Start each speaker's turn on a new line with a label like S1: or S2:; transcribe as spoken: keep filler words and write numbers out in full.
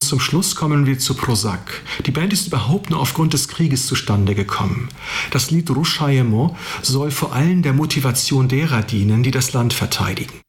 S1: zum Schluss kommen wir zu Prozac. Die Band ist überhaupt nur aufgrund des Krieges zustande gekommen. Das Lied Rouchaillement soll vor allem der Motivation derer dienen, die das Land verteidigen.